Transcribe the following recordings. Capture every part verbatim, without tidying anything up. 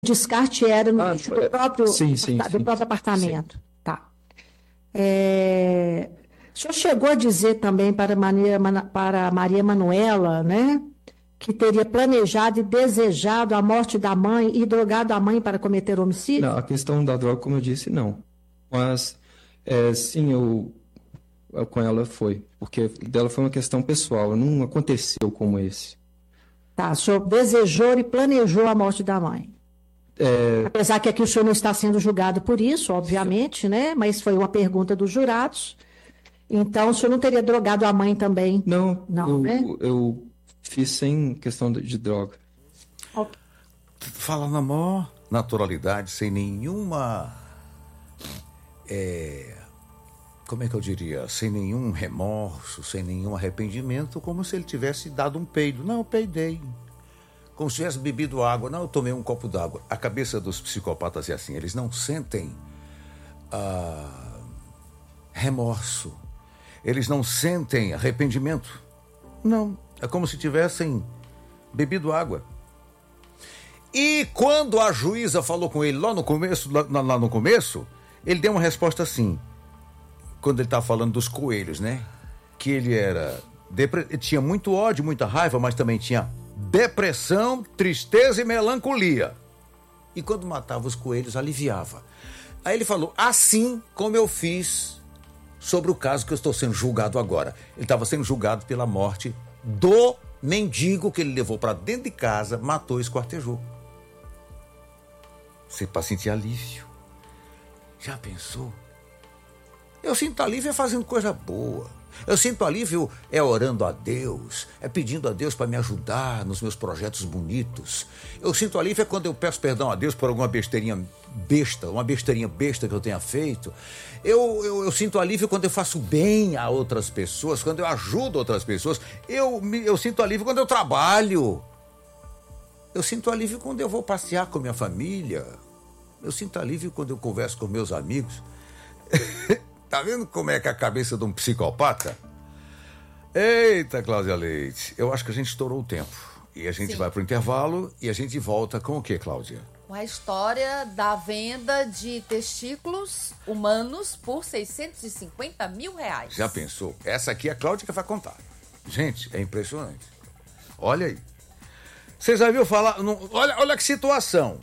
descarte era no Ah, lixo do próprio, sim, sim, do sim, próprio apartamento. Tá. É, o senhor chegou a dizer também para Maria, para Maria Manuela, né, que teria planejado e desejado a morte da mãe e drogado a mãe para cometer homicídio? Não, a questão da droga, como eu disse, não. Mas, é, sim, eu, eu com ela foi. Porque dela foi uma questão pessoal, não aconteceu como esse. Tá, o senhor desejou e planejou a morte da mãe. É, Apesar que aqui o senhor não está sendo julgado por isso, obviamente, né? Mas foi uma pergunta dos jurados. Então, o senhor não teria drogado a mãe também? não, Não, eu, né? eu fiz sem questão de, de droga. Ok. Fala na maior naturalidade, sem nenhuma... É, como é que eu diria? Sem nenhum remorso, sem nenhum arrependimento, como se ele tivesse dado um peido. Não, eu peidei. Como se tivesse bebido água. Não, eu tomei um copo d'água. A cabeça dos psicopatas é assim, eles não sentem ah, remorso. Eles não sentem arrependimento. Não, é como se tivessem bebido água. E quando a juíza falou com ele lá no começo, lá, lá no começo, ele deu uma resposta assim, quando ele estava falando dos coelhos, né? Que ele era, depre... tinha muito ódio, muita raiva, mas também tinha depressão, tristeza e melancolia. E quando matava os coelhos, aliviava. Aí ele falou, assim como eu fiz sobre o caso que eu estou sendo julgado agora. Ele estava sendo julgado pela morte do mendigo que ele levou para dentro de casa, matou e esquartejou. Você para sentir alívio. Já pensou? Eu sinto alívio é fazendo coisa boa. Eu sinto alívio é orando a Deus, é pedindo a Deus para me ajudar nos meus projetos bonitos. Eu sinto alívio é quando eu peço perdão a Deus por alguma besteirinha besta, uma besteirinha besta que eu tenha feito. Eu, eu, eu sinto alívio quando eu faço bem a outras pessoas, quando eu ajudo outras pessoas. Eu, eu sinto alívio quando eu trabalho. Eu sinto alívio quando eu vou passear com minha família. Eu sinto alívio quando eu converso com meus amigos. Tá vendo como é que é a cabeça de um psicopata? Eita, Cláudia Leite, eu acho que a gente estourou o tempo. E a gente Sim. vai pro intervalo e a gente volta com o quê, Cláudia? Com a história da venda de testículos humanos por seiscentos e cinquenta mil reais. Já pensou? Essa aqui é a Cláudia que vai contar. Gente, é impressionante. Olha aí. Você já viu falar... Não, olha, olha que situação.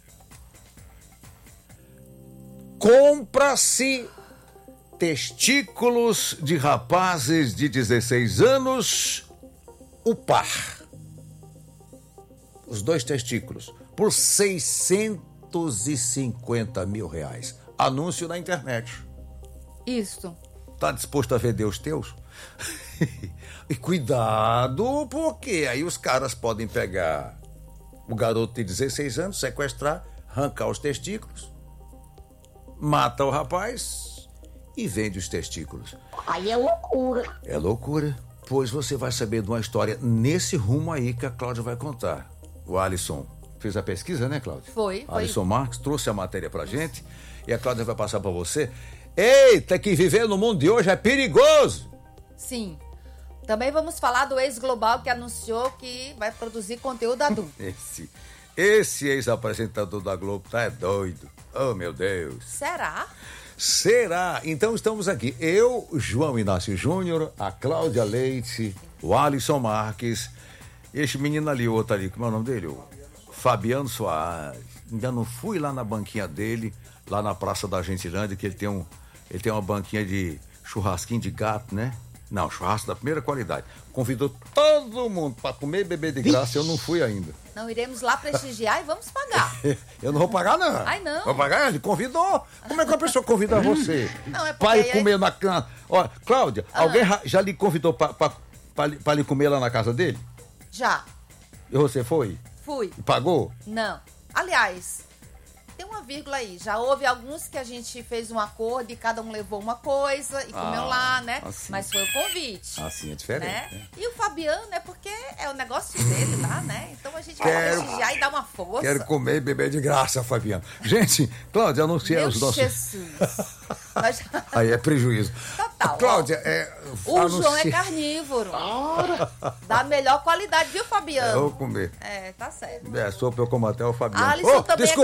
Compra-se testículos de rapazes de dezesseis anos, o par. Os dois testículos, por seiscentos e cinquenta mil reais. Anúncio na internet. Isso. Tá disposto a vender os teus? E cuidado, porque aí os caras podem pegar o garoto de dezesseis anos, sequestrar, arrancar os testículos, mata o rapaz e vende os testículos. Aí é loucura. É loucura. Pois você vai saber de uma história nesse rumo aí que a Cláudia vai contar. O Alisson fez a pesquisa, né, Cláudia? Foi. O Alisson Marques trouxe a matéria pra gente e a Cláudia vai passar pra você. Eita, que viver no mundo de hoje é perigoso! Sim. Também vamos falar do ex-global que anunciou que vai produzir conteúdo adulto. Esse, esse ex-apresentador da Globo tá é doido. Oh, meu Deus. Será? Será? Então estamos aqui. Eu, João Inácio Júnior, a Cláudia Leite, o Alisson Marques, este menino ali, o outro ali, como é o nome dele? O Fabiano Soares. Ainda não fui lá na banquinha dele, lá na Praça da Gentilândia, que ele tem, um, ele tem uma banquinha de churrasquinho de gato, né? Não, churrasco da primeira qualidade. Convidou todo mundo para comer e beber de graça, eu não fui ainda. Não iremos lá prestigiar e vamos pagar. Eu não vou pagar, não. Ai, não. Vou pagar? Ele convidou. Como é que a pessoa convida você? Não, é porque... Para aí... comer na cama. Ó, Cláudia, Ah. alguém já lhe convidou para lhe comer lá na casa dele? Já. E você foi? Fui. E pagou? Não. Aliás, tem uma vírgula aí. Já houve alguns que a gente fez um acordo e cada um levou uma coisa e comeu Ah, lá, né? assim. Mas foi o convite. Assim é diferente. Né? né? E o Fabiano é porque é o negócio dele lá, né? Então a gente vai Quero- prestigiar e dar uma força. Quero comer e beber de graça, Fabiano. Gente, Cláudia, anuncia Meu os nossos... Jesus. Nós já- Aí é prejuízo. Total, ó. Cláudia, é... O anuncia- João é carnívoro. Da melhor qualidade, viu, Eu Fabiano? vou comer. É, tá certo. É, sopa eu como até o Fabiano. A Alisson Oh, também é desculpa.